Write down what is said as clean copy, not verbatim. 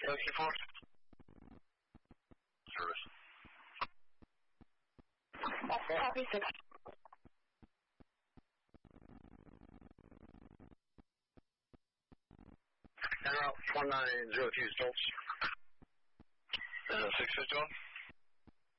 64. Service. Copy 6. En route 1902 Stoltz. 651.